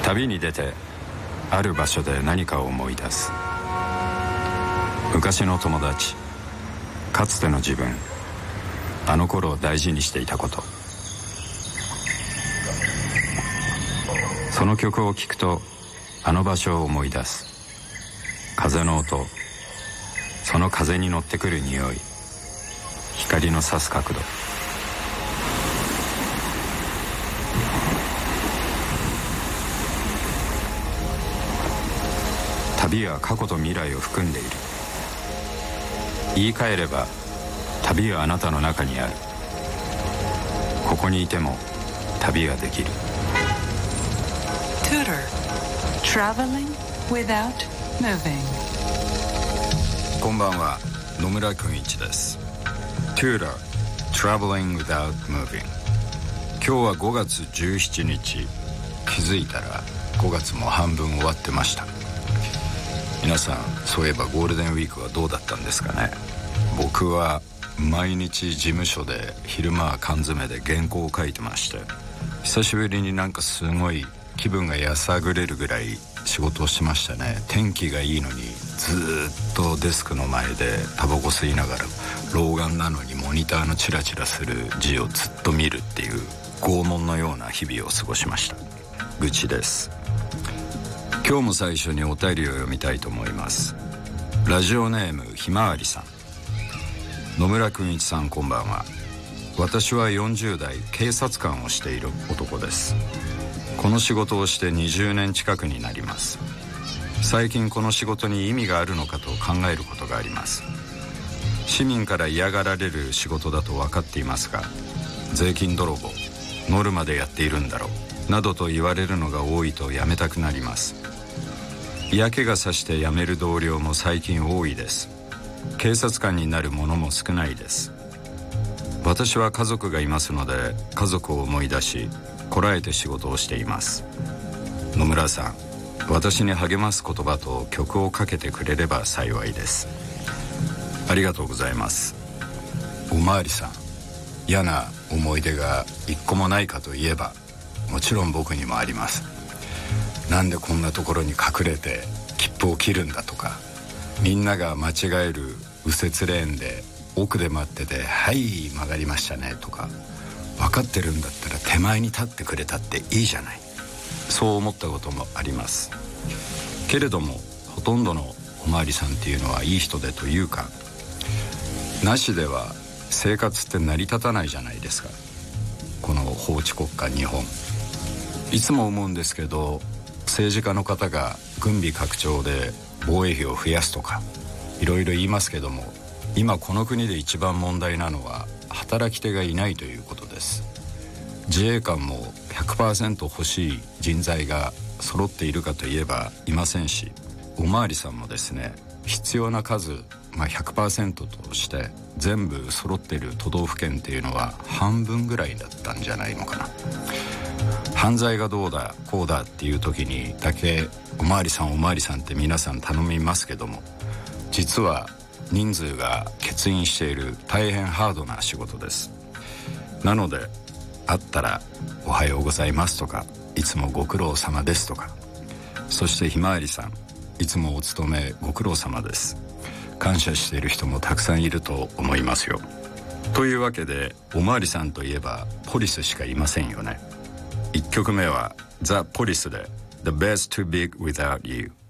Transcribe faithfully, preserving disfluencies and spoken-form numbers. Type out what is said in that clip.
旅に出てある場所で何かを思い出す。昔の友達、かつての自分、あの頃大事にしていたこと。その曲を聴くとあの場所を思い出す。風の音、その風に乗ってくる匂い、光の差す角度。旅は過去と未来を含んでいる。言い換えれば旅はあなたの中にある。ここにいても旅はできる。 Tutor Traveling without moving。 こんばんは、野村君一です。 Tutor Traveling without moving。 今日はごがつじゅうしちにち。気づいたらごがつも半分終わってました。皆さん、そういえばゴールデンウィークはどうだったんですかね。僕は毎日事務所で昼間は缶詰で原稿を書いてまして、久しぶりになんかすごい気分がやさぐれるぐらい仕事をしましたね。天気がいいのにずっとデスクの前でタバコ吸いながら、老眼なのにモニターのチラチラする字をずっと見るっていう拷問のような日々を過ごしました。愚痴です。今日も最初にお便りを読みたいと思います。ラジオネームひまわりさん。野村君一さん、こんばんは。私はよんじゅうだい警察官をしている男です。この仕事をしてにじゅうねん近くになります。最近この仕事に意味があるのかと考えることがあります。市民から嫌がられる仕事だと分かっていますが、税金泥棒、ノルマでやっているんだろうなどと言われるのが多いとやめたくなります。嫌気がさして辞める同僚も最近多いです。警察官になる者も少ないです。私は家族がいますので、家族を思い出しこらえて仕事をしています。野村さん、私に励ます言葉と曲をかけてくれれば幸いです。ありがとうございます。おまわりさん、嫌な思い出が一個もないかといえば、もちろん僕にもあります。なんでこんなところに隠れて切符を切るんだとか、みんなが間違える右折レーンで奥で待ってて、はい曲がりましたねとか、分かってるんだったら手前に立ってくれたっていいじゃない、そう思ったこともあります。けれどもほとんどのおまわりさんっていうのはいい人でというか、なしでは生活って成り立たないじゃないですか。この法治国家日本、いつも思うんですけど、政治家の方が軍備拡張で防衛費を増やすとかいろいろ言いますけども、今この国で一番問題なのは働き手がいないということです。自衛官も ひゃくパーセント 欲しい人材が揃っているかといえばいませんし、おまわりさんもですね、必要な数、まあ、ひゃくパーセント として全部揃っている都道府県っていうのは半分ぐらいだったんじゃないのかな。犯罪がどうだこうだっていう時にだけおまわりさんおまわりさんって皆さん頼みますけども、実は人数が欠員している大変ハードな仕事です。なので会ったらおはようございますとか、いつもご苦労様ですとか、そしてひまわりさん、いつもお勤めご苦労様です、感謝している人もたくさんいると思いますよ。というわけで、おまわりさんといえばポリスしかいませんよね。いっきょくめはザ・ポリスで The Best Too Big Without You。